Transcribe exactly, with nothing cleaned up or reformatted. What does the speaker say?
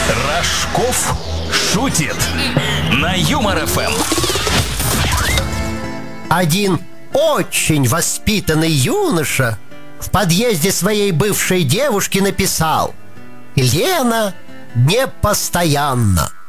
Рожков шутит на Юмор эф эм. Один очень воспитанный юноша в подъезде своей бывшей девушки написал: «Лена непостоянна».